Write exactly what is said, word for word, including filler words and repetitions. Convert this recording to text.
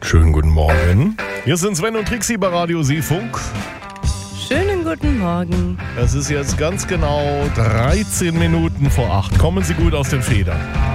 Schönen guten Morgen. Hier sind Sven und Trixi bei Radio Seefunk. Schönen guten Morgen. Es ist jetzt ganz genau dreizehn Minuten vor acht. Kommen Sie gut aus den Federn.